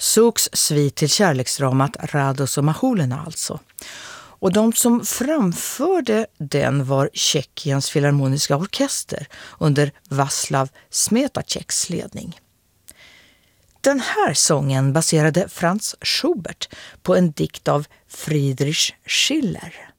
Zucks svit till kärleksdramat Rados och Majolina alltså. Och de som framförde den var Tjeckiens filharmoniska orkester under Václav Smetaceks ledning. Den här sången baserade Franz Schubert på en dikt av Friedrich Schiller.